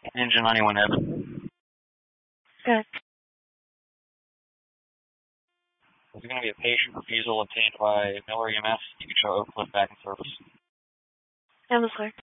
Engine 91 Evan. Good. There's going to be a patient refusal obtained by Miller EMS. You can show Oak Cliff back in service. Ambulance clear.